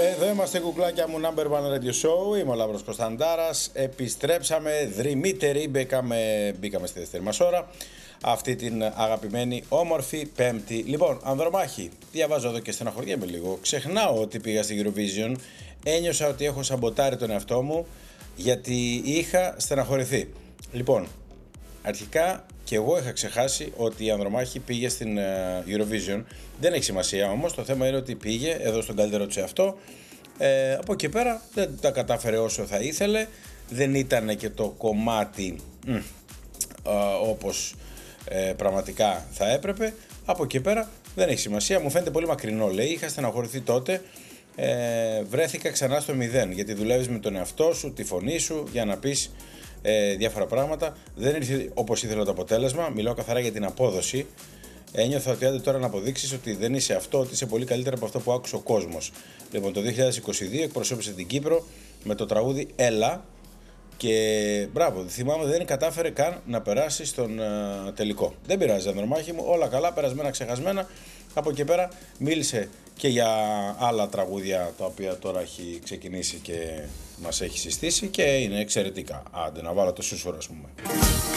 Εδώ είμαστε, κουκλάκια μου, Number One Radio Show. Είμαι ο Λαύρος Κωνσταντάρας. Επιστρέψαμε δρυμύτεροι. Μπήκαμε στη δεύτερη μας ώρα. Αυτή την αγαπημένη, όμορφη Πέμπτη. Λοιπόν, Ανδρομάχη, διαβάζω εδώ και στεναχωριέμαι λίγο. Ξεχνάω ότι πήγα στη Eurovision. Ένιωσα ότι έχω σαμποτάρει τον εαυτό μου γιατί είχα στεναχωρηθεί. Λοιπόν, αρχικά και εγώ είχα ξεχάσει ότι η Ανδρομάχη πήγε στην Eurovision. Δεν έχει σημασία όμως, το θέμα είναι ότι πήγε εδώ στον καλύτερο της εαυτό. Από εκεί πέρα δεν τα κατάφερε όσο θα ήθελε. Δεν ήταν και το κομμάτι όπως πραγματικά θα έπρεπε. Από εκεί πέρα δεν έχει σημασία, μου φαίνεται πολύ μακρινό, λέει. Είχα στεναχωρηθεί τότε. Βρέθηκα ξανά στο 0, γιατί δουλεύεις με τον εαυτό σου, τη φωνή σου για να πεις διάφορα πράγματα. Δεν ήρθε όπως ήθελα το αποτέλεσμα. Μιλάω καθαρά για την απόδοση. Ένιωθα ότι άντε τώρα να αποδείξεις ότι δεν είσαι αυτό, ότι είσαι πολύ καλύτερα από αυτό που άκουσε ο κόσμος. Λοιπόν, το 2022 εκπροσώπησε την Κύπρο με το τραγούδι Έλα και μπράβο, θυμάμαι δεν κατάφερε καν να περάσει στον τελικό. Δεν πειράζει, Ανδρομάχη μου, όλα καλά, περασμένα, ξεχασμένα. Από εκεί πέρα μίλησε και για άλλα τραγούδια τα οποία τώρα έχει ξεκινήσει και μας έχει συστήσει και είναι εξαιρετικά. Άντε να βάλω το σούσουρο, ας πούμε.